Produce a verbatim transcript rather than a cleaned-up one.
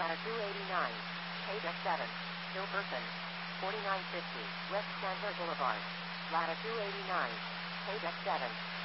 Ladder two eighty-nine. Page F seven. Hilperson. forty-nine fifty. West Chandler Boulevard. Ladder two eighty-nine. Page F seven.